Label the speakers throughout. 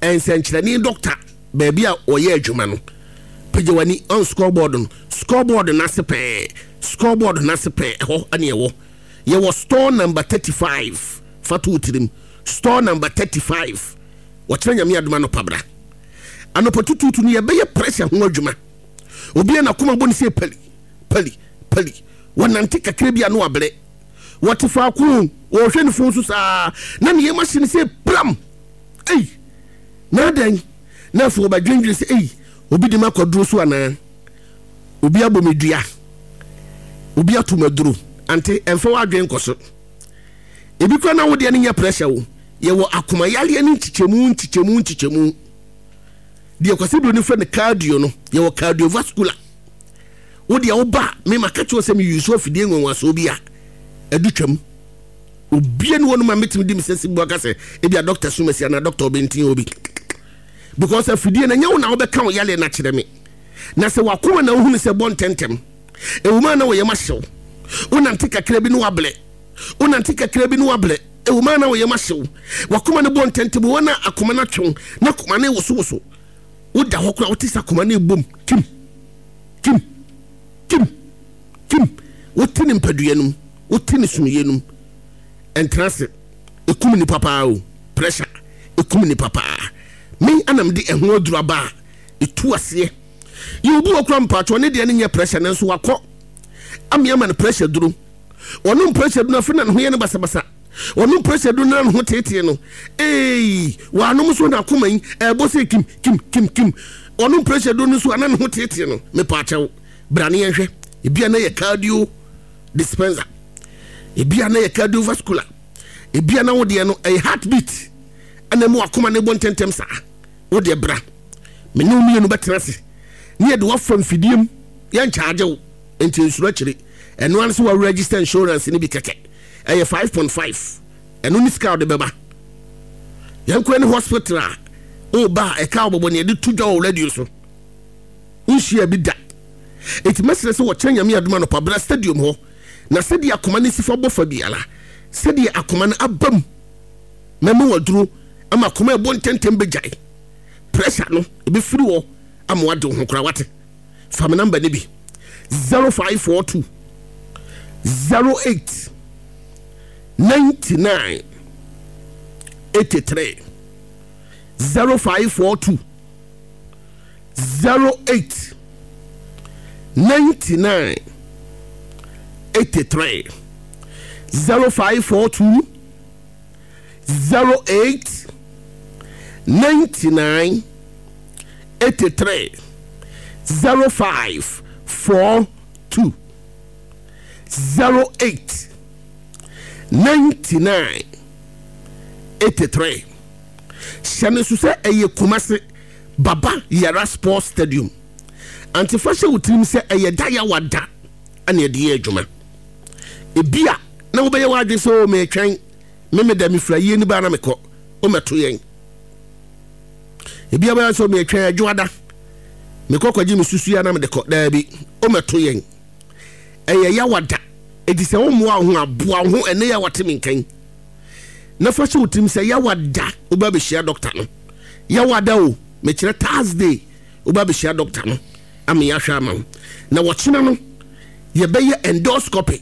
Speaker 1: ensenkyerani doctor baby a oye adwuma no pejewani on scoreboard na sepe scoreboard na sepe ho ane ye wo store number 35 fatu utirim store number 35 wokyerɛ nyame adoma no pabra anopotututu ne ye beye pressure ho adwuma obi na koma boni se pali wonante kakra bia no abre wotifa ko wo hwe ne fo so saa na ne ye machine se pram na dan na fo ba dwendwe se obi di makodro so ana obi abomedua obi atomaduro ante emfa wa dwen koso ebi kwa na wo de ne nya pressure wo ye wo akoma yale ne nchichemu de kwase do ne fa ne cardio no ye wo cardiovascular wo de wo ba me makacho wo se me yusu afidie nwanwa so bi a adutwam obi ne wonu ma metim di misesi bu aka se e bia doctor Sumasi na doctor Bentin obi because afidie na nya wo na wo be kan wo yale na kire me na se wakoma na wo hu se bon tentem e wo ma na wo ye mahyew wonante kakra bi no wable e wo ma na wo ye mahyew wakoma ne bon tentem wona akoma na twon na akoma ne woso wo da hokora wo tisa akoma ne bom kim wo tini mpaduanum wo tini sumiyenum entrance ekum ni papa o pressure ekum ni papa me anam de ehwo adura ba etu ase you bu okra mpacho ne de ne nya pressure nanso wakọ amiama ne pressure duro wonu pressure duro afina ne ho ye ne basabasa wonu pressure duro na ho tete no wa no so na koman bosse kim wonu pressure duro so ana ne ho tete no me pacho brane yenhwe ebia na ye cardio dispenser ebia na ye cardiovascular ebia na wo de no a heartbeat ana mu akoma ne bontentem sa wo de bra me no mi no betrase ne de wafam fidiem ya charge wo enti nsuro akire eno an so wa register insurance ne bi keke 5.5 eno ni scout de beba yan ko ne hospital o ba e ka obobo ne de tudwa already so unhia bi da eti mesere so wo kyenya me adoma no pabra stadium ho na sedi akoma ne sifa bofa biala sedi akoma ne abam memo waduro ama akoma e bontentem bejai pressure no e be free wo ama wade ho kura wate fam number ne bi 0542 08 99 83 0542 08 99 83 0542 08 99 83 0542 08 99 83 shane su se eye Kumasi Baba Yara Sports Stadium antifashe utrim se eye daya wada ane de adwuma ebia na wo be wadwe so me twen me da me fraye ni ba na mekọ o meto yen ebia ba so me twen adwada mekọ kwaji me susu ya na me de kọ da bi o meto yen eye ya wada edi se wo mo ho aboa ho ene ya wate menkan na fashe utrim se ya wada o ba be shia doctor no ya wada o me kire Thursday o ba be shia doctor no am ya hwa ma na wo kina no ye be ye endoscopy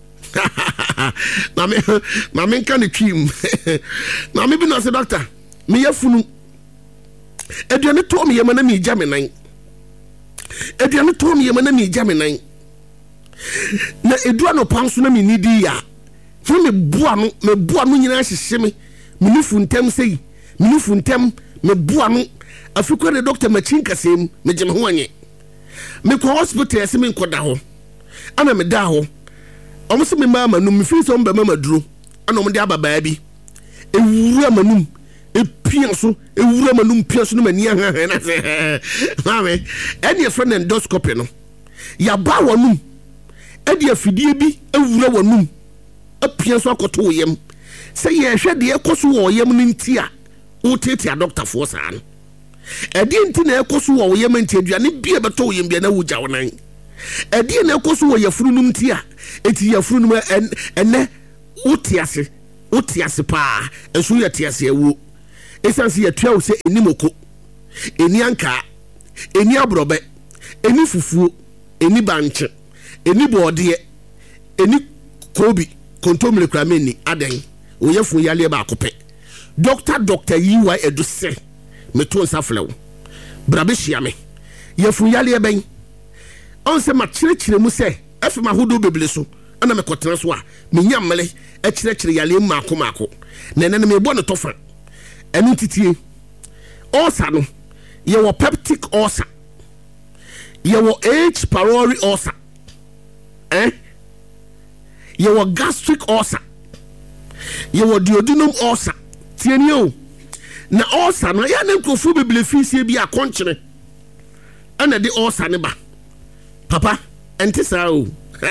Speaker 1: mame nka ne twim mame bi no se doctor me yafunu eduane to me yema na me gya me nan eduane to me yema na me gya me nan na eduano panso na me nidi ya fo me bua no nyina hyehye me minifu ntem sei minifu ntem me bua no afiko de doctor machin kasem me gye me ho anye me ko hospital ese me nkoda ho ana me da ho omo se me mama no me fi so mba mama duro ana omo de ababa bi ewura manum epia so ewura manum pia so no mani ha na se mame eni friend endoscopy no ya ba wonum edi afidie bi ewura wonum apia so akoto yem se ye hwe de ekoso wo yem no ntia wo tete a doctor for sa no edi nti na ekoso wo yem ntia aduane bia beto yem bia na wugya wonan edi na ekoso wo yafurunum ntia eti yafurunum ene utiase pa enso yetiase ewu esansi yetua wo se eni moko eni anka eni abrobe eni fufuo eni banche eni boode eni kobi kontomle krameni aden oyefu yale ba akope doctor yiwa edu se meto nsaflew brabe hiame yefu yale ben on se ma kyerɛkyerɛ mu se afima hodo bebele so ana mekotena so a menya mmele kyerɛkyerɛ yale maako na nene me bo no tofa enu titie ulcer no ye wo peptic ulcer ye wo H pylori ulcer ye wo gastric ulcer ye wo duodenum ulcer tieni o na ulcer no ya na nkrofo bebele fisie bi akonkyere ana de ulcer ne ba papa entisa o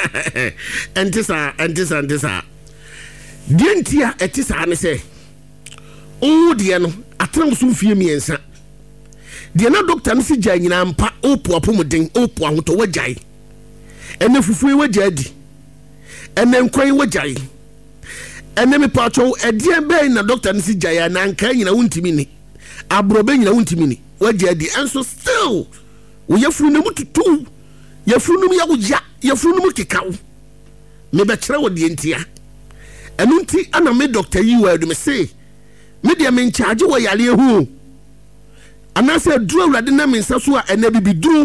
Speaker 1: entisa dientia etisa ne se o de no atram so mfie miensa de na doctor no si gya nyina mpa opo apomuden opo ahoto wagyae ene fufuo wagya di ene nkwan wagyae ene me pacho edie be na doctor no si gya ya na nkan nyina wuntimi ni abrobe nyina wuntimi ni wagya di enso still wo yefuru na mututu yefuru no ya wogya yefuru no kekaw me be kire wo de ntia enu nti ana me doctor yi wa do me say me de me charge wo yale hu anase duro awrade na me nsa so a ena bibiduru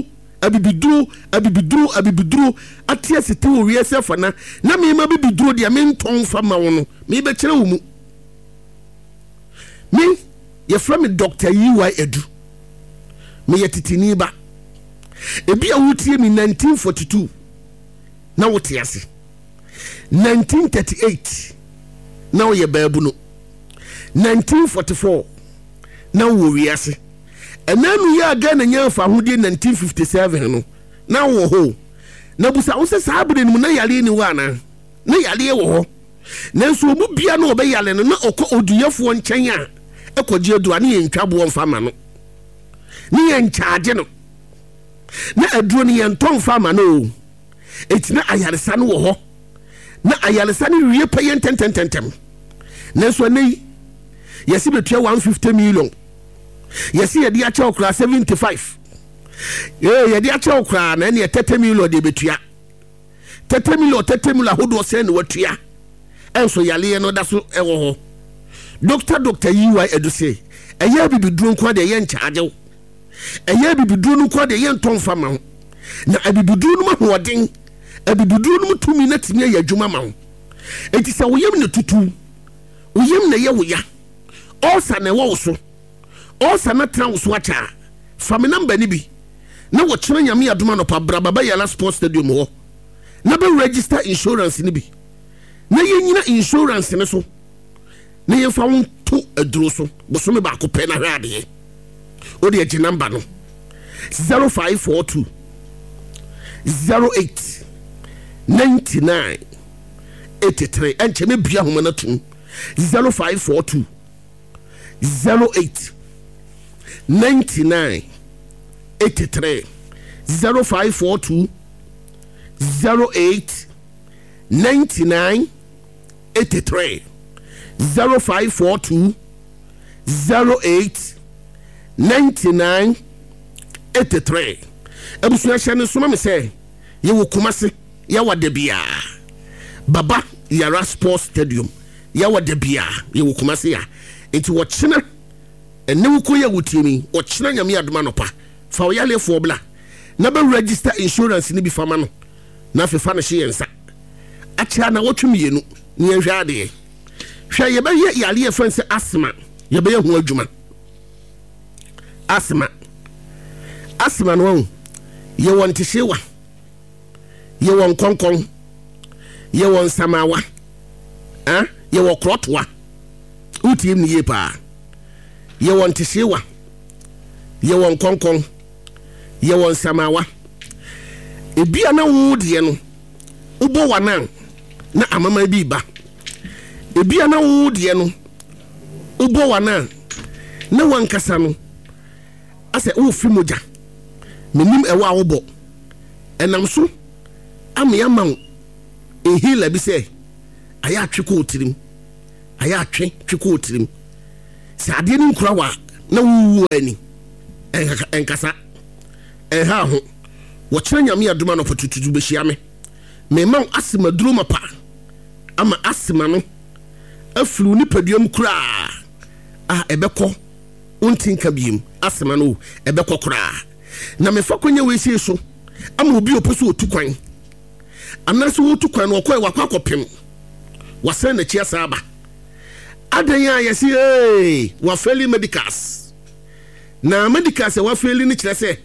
Speaker 1: atia sete wo wie se fana na me ma bibiduru de me nton fa ma wo no me be kire wo mu me ye from me doctor yi wa edu me ye titini ba ebi a wutie mi 1942 na wote ase 1938 na wo ye baabu no 1944 na wo wiase enanu ya aga na nya fa hodi 1957 no na wo ho na busa wo se saabere ni na yale ni wa na yale wo ho na so obu bia na obeyale no na okọ oduyefo nchen a ekọje adura na yentwabo mfa ma no ni yenchaage no na aduro ni yenton fa ma no etina ayaresa no wo ho na ayaresa ni wie pa yentententem na so nei yesi betua 150 million yesi yedi acha okra 75 yedi acha okra na ne 30 million de betua 30 million hodo se ne watua enso yale no da so ewo ho doctor yiwa eduse eya bibiduro nko de ye nchaage eya bibiduro nko de ye nton fama na abibiduro no mahoden abibiduro no tumi na timia ya adwuma ma ho enti se woyem ne tutu woyem na ye woya osa na wo so osa na tra wo so acha fami number ni bi na wo kyerɛ nyame adoma no pa brababa yala sports stadium ho na be register insurance ni bi na ye nyina insurance ne so na ye fa won to aduro so bosome ba ko pɛ na hwɛ ade o de agi number no 0542 08 99 83 enche me bia homa na tum 0542 08 99 83 0542 08 99 83 0542 08 99 83 ebusuya shane soma me say ye wo Kumasi ye wa de bia baba yara sports stadium ye wa de bia ye wo Kumasi ya enti wo kyena ene wo koye wutimi wo kyena nyame adoma no pa fa wo yale fo bla na be register insurance ni bi fama no na fe fa na hye yensa acha na wotwemienu ni ehwa ade hwa ye be ye yale ye fanse asma ye be ye ho adwuma asma no ye won tishewa ye won konkon ye won samawa ye won krotwa utim ni ye pa ye won tishewa ye won konkon ye won samawa ebia na wo de no ubo wana na amama bi ba ebia na wo de no ubo wana na wankasa no ase wo fi moja menim ewa wobo enam so amya man ehila bi se aya tweko otirim aya tweko otirim sa ade ni nkura wa na wuwu ani enkasa ha ho wo kire nyame adoma no potututu be hia me ma asema duro mapa ama asema no afuru ni paduam kura ebekọ untinka biem asema no ebekọ kura na me fa kwanya we sie so ama obi oposo otukwan anase wo tukwan no koy wakwa kopem wasan na chia saba adan ya yesi wa feli medicals na medicals wa feli ni kire se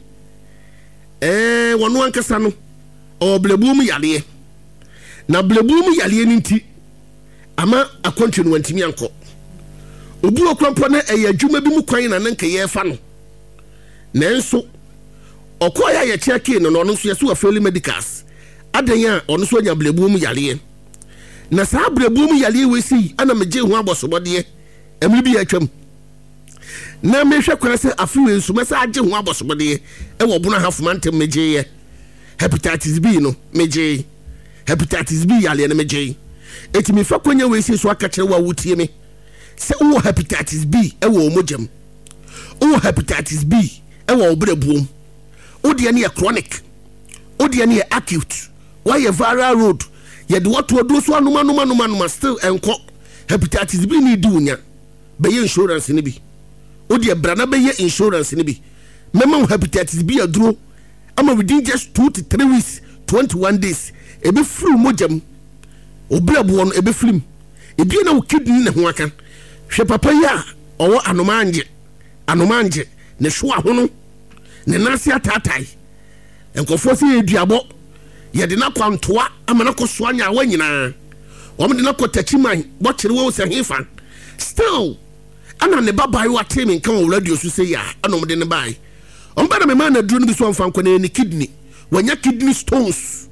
Speaker 1: wono ankasa no oblebum yale na blebum yale ni nti ama akontwe no wantimi anko obu okrampo na adwuma bi mu kwan na nanka ye fa no nanso okoya ye check in no so yeso afeli medicals adanya ono so nya blebum yale na sa blebum yale we si ana meje hu abosobode emri bi atwam na mehwe kwara se afiwe nso mesa age hu abosobode e wo bona hafuma ntem meje ye hepatitis B no meje hepatitis B yale na meje etimi fa kwanya we si so aka kire wa wutie me se wo hepatitis B e wo mojam wo hepatitis B e wo obrebuom odi ne chronic odi ne acute why viral road ye de what do so anuma still enko hepatitis B ni di unya be insurance ni bi odi brana be insurance ni bi mema hepatitis B aduro ama within just 2 to 3 weeks 21 days e be flu mojam obrebuo no e be flim e bi na kidney ne ho aka hwe papa ya owo anomanje ne hwo ahono ne nase atatai enkofo se eduabo ye de na kwantoa amana ko so anya wa nyina o me de na ko tachiman bo kire wo se hefa still ana ne babai wa temi kan o radio so se ya ana mo de ne bai o mba na me man na duro no bi so amfa nko na ni kidney wanya kidney stones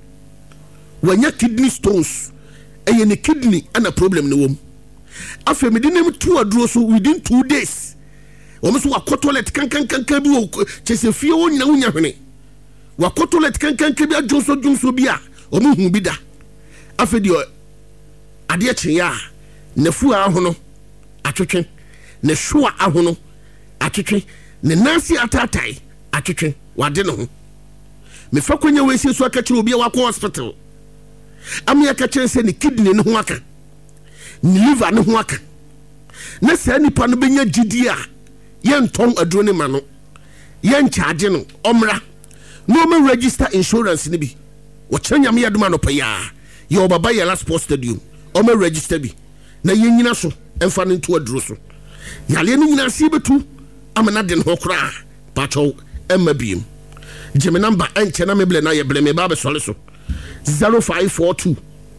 Speaker 1: eye ne kidney ana problem ne wom afa me de nem tu aduro so within 2 days o me so wa toilet kan bi o chese fie wo nyina wonya hwene wa toilet kan bi adwonso bi a o mu hu bi da afa di ade akyen ya na fu ahono atwetwe na hwa ahono atwetwe ne nasi atatai atwetwe wade ne ho me fa kwanya we sie so aka kire obi a wa hospital am ya ka kire se ne kidney ne ho aka ne liver ne ho aka na sa nipa no benya gidi a yenton aduro ne ma no yen charge no omra no me register insurance ni bi wo kyenya me yadoma no pa ya ye obaba ya last sports stadium o me register bi na yenyina so emfa no nto aduro so yale no nyina si betu amana de no kra pacho emma biem jeme number enche na me ble na ye ble me ba be sole so 0542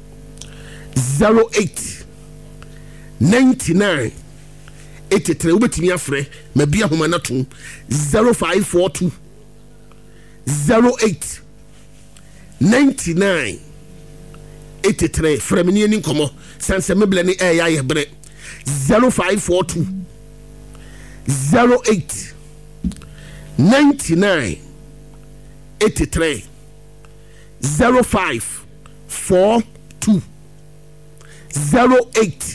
Speaker 1: 08 99 83 ubetimi afre mabia homa na tum 0542 08 99 83 fremini ni nkomo sanse meble ni ya ye bre 0542 08 99 83 0542 08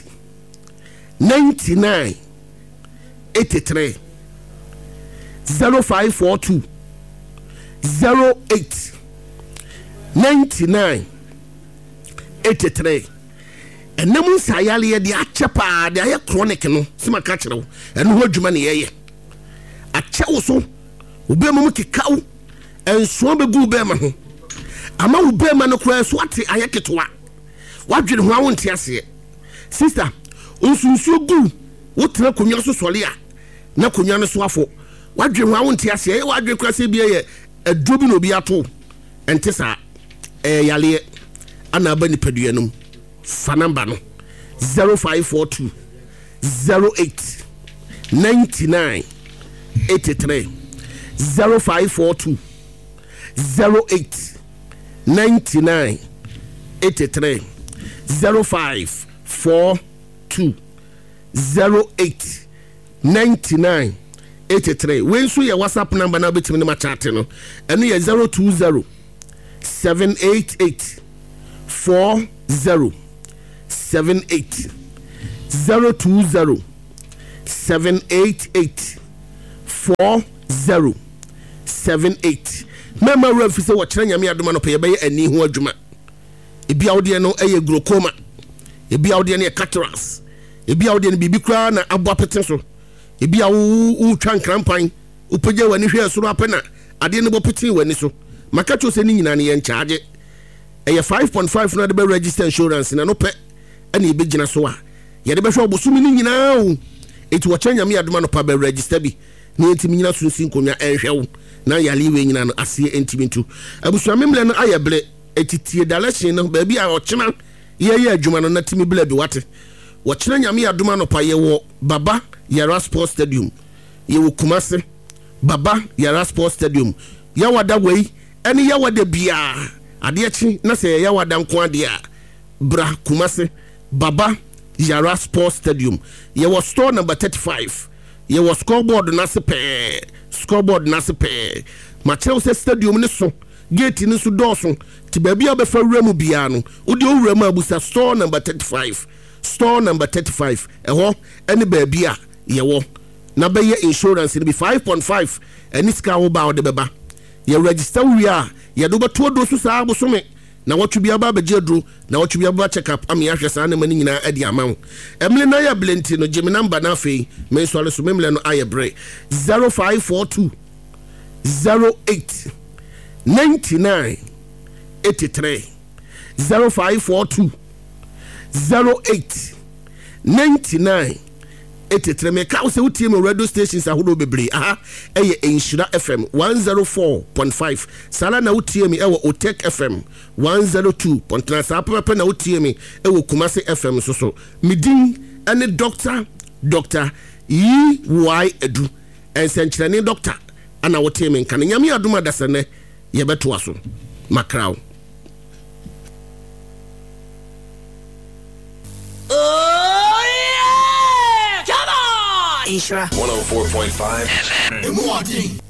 Speaker 1: 99 83 0542 08 99 83 enam sayale ye de achepa de aye chronic no sima ka kire wo eno ho adwuma ne ye ache wo so obemum kikaw enso begu bema ho ama obema no kura so ate aye ketwa wadwene ho awonte ase sister onsunsuo gu wotra konwa so sole a na konwa no so afo wadwene ho awonte ase wadwene kura se bia ye adobi no bi ato ente sa yale ana ba ni paduanum fa number no 0542 08 99 83 0542 08 99 83 0542 08 99 83 when so your WhatsApp number na betimi na chat no eno ye 020 788 4078 020 788 4078. Mema wura fi se wo kyerɛ nyame adoma no pɛ yɛbɛyɛ ani ho adwuma. Ebi awde no ɛyɛ glaucoma, ebi awde no yɛ cataracts, ebi awde no bibi kra na abo apete so, ebi awu twa nkrampan upagya wani hwɛ soro apena ade no bɔpete wani so. Maka cho se ni nyina ne yɛn charge ɛyɛ 5.5 na de be register insurance na no pɛ ɛna ebe gyina so a yɛde bɛhwɛ obosumi ni nyina o. Eti wo kyerɛ nyame adoma no pa be register bi na yɛntimi nyina sunsin konwa ɛhwɛ wo na yale we nyina no asie entimi ntu abusuame mle no ayɛble etitie dalation no ba bi a ɔkyena yɛyɛ adwuma no na timi bla bi wate wo kyerɛ nyame adoma no pa yɛwɔ Baba Yara Sports Stadium, yɛwɔ Kumase Baba Yara Sports Stadium, yɛwada wei ɛne yɛwada bia adeɛ kyi na sɛ yɛwada nko adeɛ a bra Kumase Baba Yara Sports Stadium, yɛwɔ store number 35, yɛwɔ scoreboard nase pɛ ma kyerɛw sɛ stadium ne so gate ne so dɔɔso ti baabi a bɛfa wura mu bia no wode wura mu abusa store number 35 ɛhɔ ɛne baabi a yɛwɔ na bɛyɛ insurance no bi 5.5 ɛne sika wo ba wode bɛba yɛ register wie a yɛde bɛto do so saa bosome na watwe bia ba bagye aduro na watwe bia ba check up ami ahwɛ saa na mani nyina adi ama wo emle na ya blenti no gym number na afei me so ale so memle no aye bre 0542 08 99 83 0542 08 99 83. Me ka se wutie me radio stations ahodo bebre aha eye Enhyira FM 104.5 sala na wutie me ewo Otek FM 102.9 sa papa na wutie me ewo Kumase FM so midin ene Dr. EY Edu ensenkyerene doctor ana wutie me nka nyame adoma dasane ye beto aso makraw.
Speaker 2: Enhyira 104.5 FM.